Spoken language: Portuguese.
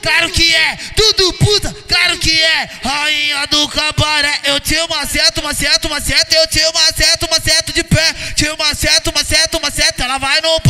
claro que é. Tudo puta, claro que é. Rainha do cabaré, eu te maceto, maceto, maceto. Eu te maceto, maceto de pé. Te maceto, maceto, maceto. Ela vai no